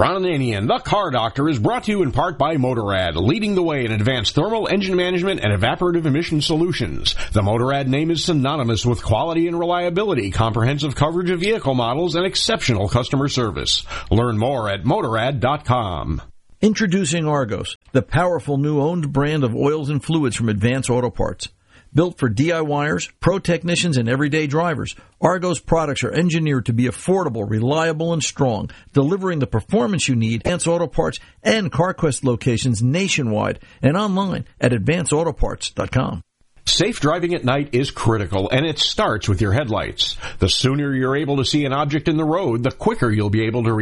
Ron Ananian, the Car Doctor, is brought to you in part by Motorrad, leading the way in advanced thermal engine management and evaporative emission solutions. The Motorrad name is synonymous with quality and reliability, comprehensive coverage of vehicle models, and exceptional customer service. Learn more at Motorrad.com. Introducing Argos, the powerful new owned brand of oils and fluids from Advance Auto Parts. Built for DIYers, pro technicians, and everyday drivers, Argos products are engineered to be affordable, reliable, and strong, delivering the performance you need. Advance Auto Parts and CarQuest locations nationwide and online at advanceautoparts.com. Safe driving at night is critical, and it starts with your headlights. The sooner you're able to see an object in the road, the quicker you'll be able to